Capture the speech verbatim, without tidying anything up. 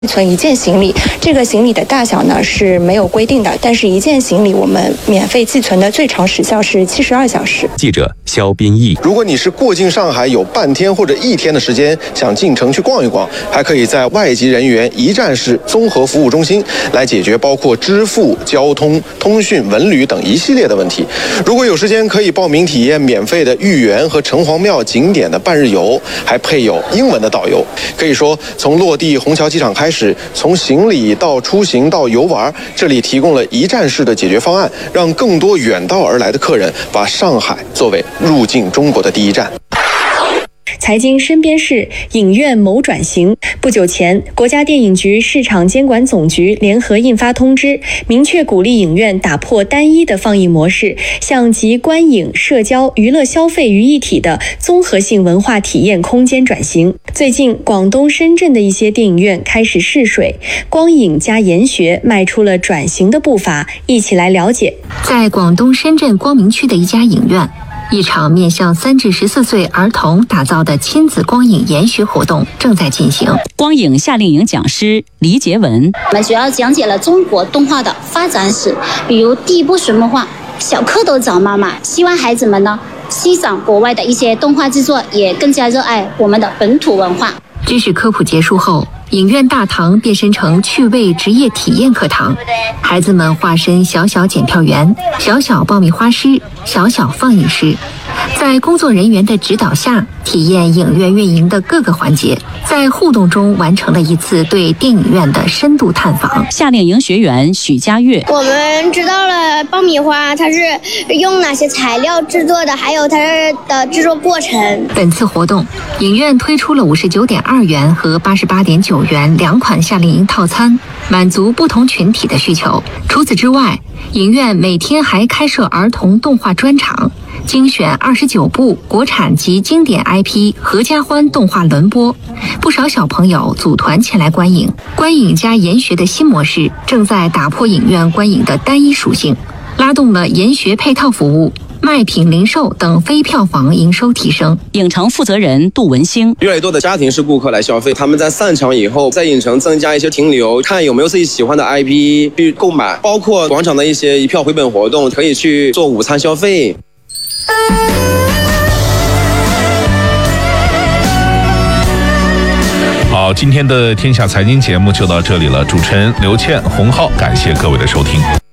存一件行李，这个行李的大小呢是没有规定的，但是一件行李我们免费寄存的最长时效是七十二小时。 记者肖斌毅。 如果你是过境上海有半天或者一天的时间，想进城去逛一逛，还可以在外籍人员一站式综合服务中心来解决包括支付、交通、通讯、文旅等一系列的问题。如果有时间，可以报名体验免费的豫园和城隍庙景点的半日游，还配有英文的导游。可以说，从落地虹桥机场开始，从行李到出行到游玩，这里提供了一站式的解决方案，让更多远道而来的客人把上海作为入境中国的第一站。 财经身边事，影院谋转型。不久前，国家电影局市场监管总局联合印发通知，明确鼓励影院打破单一的放映模式，向集观影、社交、娱乐消费于一体的综合性文化体验空间转型。最近，广东深圳的一些电影院开始试水，光影加研学迈出了转型的步伐。一起来了解。 在广东深圳光明区的一家影院，一场面向三至十四岁儿童打造的亲子光影研学活动正在进行。 光影夏令营讲师黎杰文， 我们主要讲解了中国动画的发展史，比如第一部水墨画《小蝌蚪找妈妈》，希望孩子们呢欣赏国外的一些动画制作，也更加热爱我们的本土文化。 知识科普结束后，影院大堂变身成趣味职业体验课堂，孩子们化身小小检票员、小小爆米花师、小小放映师，在工作人员的指导下，体验影院运营的各个环节，在互动中完成了一次对电影院的深度探访。 夏令营学员许佳悦， 我们知道了爆米花它是用哪些材料制作的，还有它的制作过程。 本次活动，影院推出了五十九点二元和八十八点九元两款夏令营套餐，满足不同群体的需求。除此之外，影院每天还开设儿童动画专场，精选二十九部国产及经典 I P 合家欢动画轮播，不少小朋友组团前来观影。观影加研学的新模式正在打破影院观影的单一属性，拉动了研学配套服务、卖品零售等非票房营收提升。 影城负责人杜文兴， 越来越多的家庭式顾客来消费，他们在散场以后，在影城增加一些停留，看有没有自己喜欢的 I P 去购买，包括广场的一些一票回本活动，可以去做午餐消费。 好，今天的天下财经节目就到这里了。主持人刘倩、洪浩，感谢各位的收听。